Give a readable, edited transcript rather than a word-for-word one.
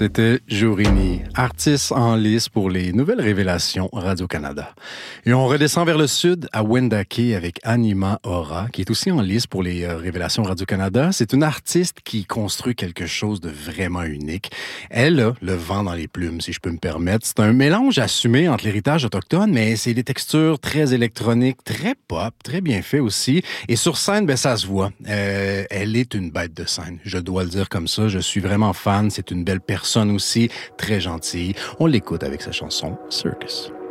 C'était Jorini, artiste en lice pour les nouvelles révélations Radio-Canada. Et on redescend vers le sud à Wendake avec Anima Aura, qui est aussi en lice pour les révélations Radio-Canada. C'est une artiste qui construit quelque chose de vraiment unique. Elle a le vent dans les plumes, si je peux me permettre. C'est un mélange assumé entre l'héritage autochtone, mais c'est des textures très électroniques, très pop, très bien fait aussi. Et sur scène, ben ça se voit. Elle est une bête de scène, je dois le dire comme ça. Je suis vraiment fan. C'est une belle personne aussi, très gentille. On l'écoute avec sa chanson Circus.